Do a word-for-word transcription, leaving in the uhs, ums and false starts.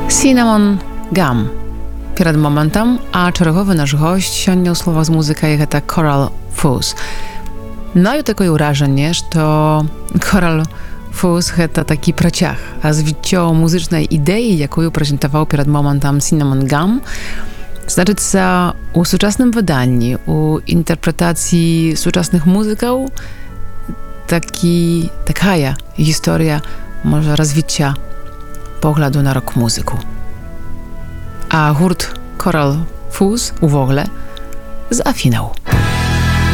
Cinnamon Gum. Перед моментом, а черговий наш гость сьогодні у слова з музикою гэта Coral Fuzz. Маю такое ўражанне, што Coral Fuzz гэта такі працяг, развіццё музычнай ідэі, якую прэзентаваў перад момантам Cinnamon Gum, значыцца у сучасным выданні, у інтэрпрэтацыі сучасных музыкаў такі, такая гісторыя, можа, развіцця погляду на рок-музыку. А гурт Coral Fuzz увогуле з Афінаў.